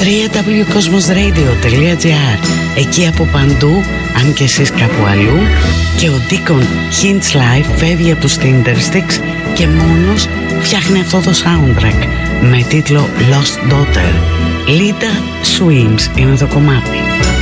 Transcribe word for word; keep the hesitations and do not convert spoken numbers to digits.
double-u double-u double-u τελεία κόσμος ρέιντιο τελεία τζι άρ. Εκεί από παντού, αν και εσείς κάπου αλλού. Και ο Deacon Hinch Life φεύγει από τους Tindersticks και μόνος φτιάχνει αυτό το soundtrack με τίτλο Lost Daughter. Lita Swims είναι το κομμάτι.